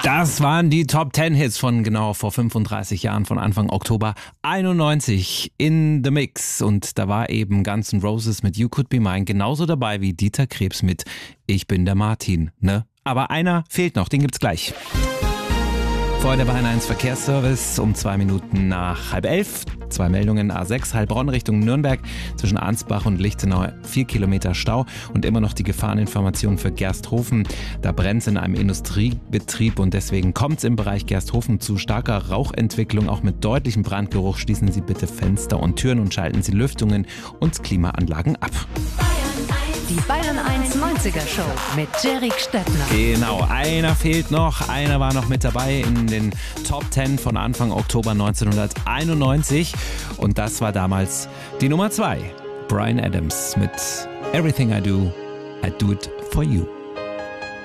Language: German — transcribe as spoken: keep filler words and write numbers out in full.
Das waren die Top zehn Hits von genau vor fünfunddreißig Jahren, von Anfang Oktober einundneunzig in The Mix. Und da war eben Guns N' Roses mit You Could Be Mine genauso dabei wie Dieter Krebs mit Ich bin der Martin, ne? Aber einer fehlt noch, den gibt's gleich. Vorher der Bayern eins Verkehrsservice um zwei Minuten nach halb elf. Zwei Meldungen: A sechs Heilbronn Richtung Nürnberg zwischen Ansbach und Lichtenau vier Kilometer Stau und immer noch die Gefahreninformation für Gersthofen. Da brennt es in einem Industriebetrieb und deswegen kommt es im Bereich Gersthofen zu starker Rauchentwicklung. Auch mit deutlichem Brandgeruch schließen Sie bitte Fenster und Türen und schalten Sie Lüftungen und Klimaanlagen ab. Die Bayern eins neunziger Show mit Jerry Stettner. Genau, einer fehlt noch. Einer war noch mit dabei in den Top zehn von Anfang Oktober neunzehnhunderteinundneunzig. Und das war damals die Nummer zwei. Bryan Adams mit Everything I Do, I Do It For You.